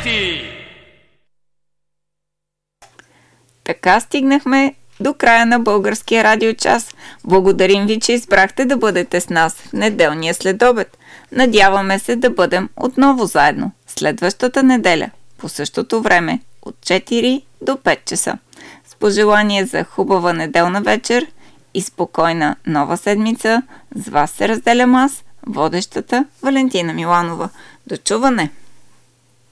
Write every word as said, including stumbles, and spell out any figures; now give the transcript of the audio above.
моменти! Така стигнахме до края на Българския радиочас. Благодарим ви, че избрахте да бъдете с нас в неделния следобед. Надяваме се да бъдем отново заедно следващата неделя по същото време от четири до пет часа. С пожелание за хубава неделна вечер и спокойна нова седмица, с вас се разделям аз, водещата Валентина Миланова. До чуване!